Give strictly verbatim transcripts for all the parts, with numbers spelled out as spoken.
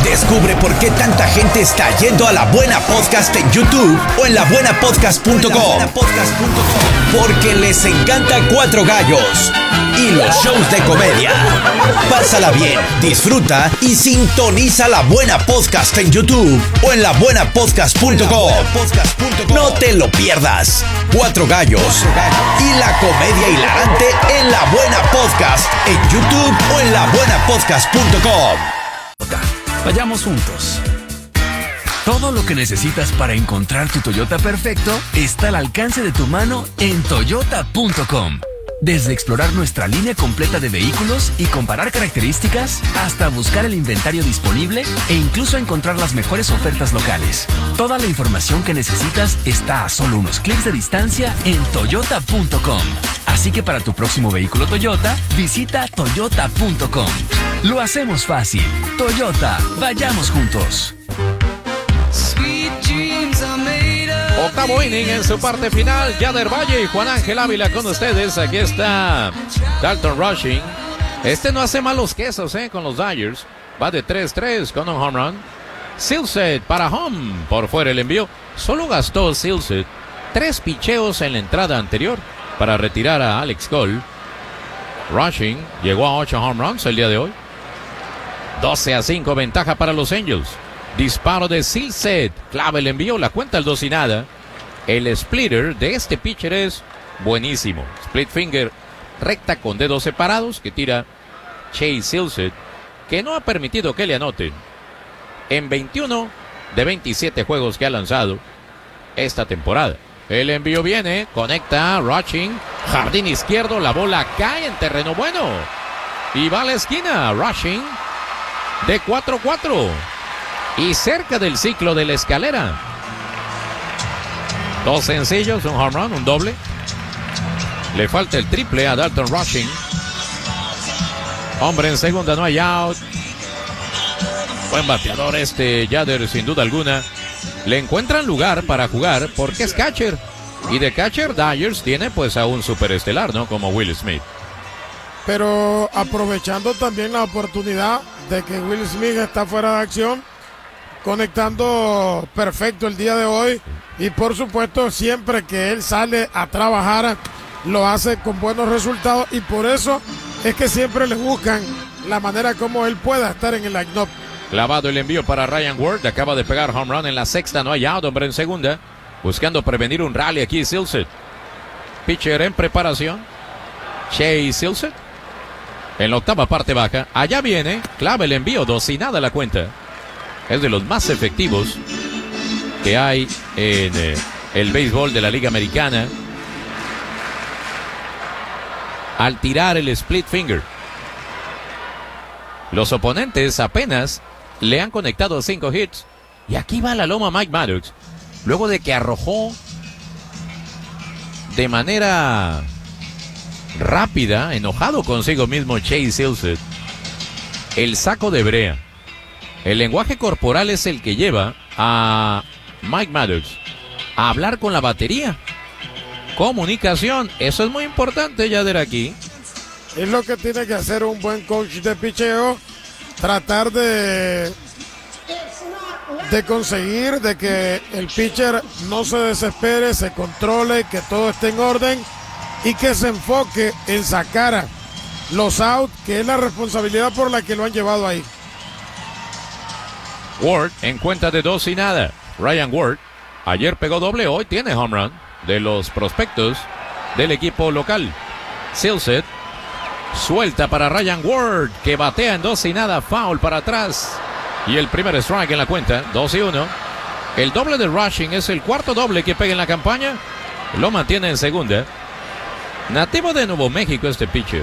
Descubre por qué tanta gente está yendo a La Buena Podcast en YouTube o en la buena podcast punto com. Porque les encanta Cuatro Gallos y los shows de comedia. Pásala bien, disfruta y sintoniza La Buena Podcast en YouTube o en la buena podcast punto com. No te lo pierdas. Cuatro Gallos y la comedia hilarante en La Buena Podcast en YouTube o en la buena podcast punto com. Vayamos juntos. Todo lo que necesitas para encontrar tu Toyota perfecto está al alcance de tu mano en toyota punto com. Desde explorar nuestra línea completa de vehículos y comparar características, hasta buscar el inventario disponible e incluso encontrar las mejores ofertas locales. Toda la información que necesitas está a solo unos clics de distancia en toyota punto com. Así que para tu próximo vehículo Toyota, visita toyota punto com. Lo hacemos fácil. Toyota, vayamos juntos. Octavo inning en su parte final. Yader Valle y Juan Ángel Ávila con ustedes. Aquí está Dalton Rushing. Este no hace malos quesos eh, con los Dodgers. Va de tres tres con un home run. Silseth para home. Por fuera el envío. Solo gastó Silseth tres picheos en la entrada anterior para retirar a Alex Cole. Rushing llegó a ocho home runs el día de hoy. doce a cinco ventaja para los Angels. Disparo de Silseth, clave el envío, la cuenta el dos y nada. El splitter de este pitcher es buenísimo. Split finger recta con dedos separados que tira Chase Silseth, que no ha permitido que le anoten en veintiuno de veintisiete juegos que ha lanzado esta temporada. El envío viene, conecta Rushing, jardín izquierdo, la bola cae en terreno bueno y va a la esquina. Rushing de cuatro cuatro. Y cerca del ciclo de la escalera. Dos sencillos, un home run, un doble. Le falta el triple a Dalton Rushing. Hombre en segunda, no hay out. Buen bateador este Yader, sin duda alguna. Le encuentran lugar para jugar porque es catcher. Y de catcher, Dodgers tiene pues a un superestelar, ¿no? Como Will Smith. Pero aprovechando también la oportunidad de que Will Smith está fuera de acción, conectando perfecto el día de hoy, y por supuesto siempre que él sale a trabajar lo hace con buenos resultados, y por eso es que siempre le buscan la manera como él pueda estar en el line-up. Clavado el envío para Ryan Ward, acaba de pegar home run en la sexta, no hay out, hombre en segunda, buscando prevenir un rally aquí Silseth. Pitcher en preparación, Chase Silseth en la octava parte baja, allá viene, clava el envío, dos y nada la cuenta. Es de los más efectivos que hay en eh, el béisbol de la Liga Americana. Al tirar el split finger, los oponentes apenas le han conectado cinco hits. Y aquí va la loma Mike Maddox. Luego de que arrojó de manera rápida, enojado consigo mismo Chase Silseth, el saco de brea. El lenguaje corporal es el que lleva a Mike Maddox a hablar con la batería. Comunicación, eso es muy importante, Yader, aquí. Es lo que tiene que hacer un buen coach de picheo, tratar de, de conseguir de que el pitcher no se desespere, se controle, que todo esté en orden y que se enfoque en sacar los outs, que es la responsabilidad por la que lo han llevado ahí. Ward en cuenta de dos y nada. Ryan Ward ayer pegó doble, hoy tiene home run de los prospectos del equipo local. Silseth suelta para Ryan Ward, que batea en dos y nada, foul para atrás. Y el primer strike en la cuenta, dos y uno. El doble de Rushing es el cuarto doble que pega en la campaña. Lo mantiene en segunda. Nativo de Nuevo México este pitcher.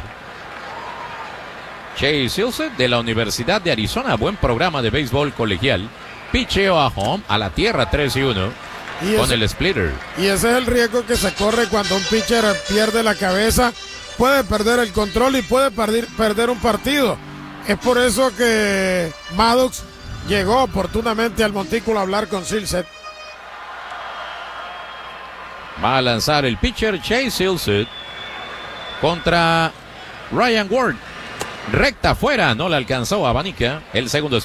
Chase Silseth de la Universidad de Arizona, buen programa de béisbol colegial. Picheo a home, a la tierra, tres y uno, y con ese, el splitter. Y ese es el riesgo que se corre cuando un pitcher pierde la cabeza. Puede perder el control y puede perder, perder un partido. Es por eso que Maddox llegó oportunamente al montículo a hablar con Silseth. Va a lanzar el pitcher Chase Silseth contra Ryan Ward. Recta afuera, no le alcanzó a Abanica. El segundo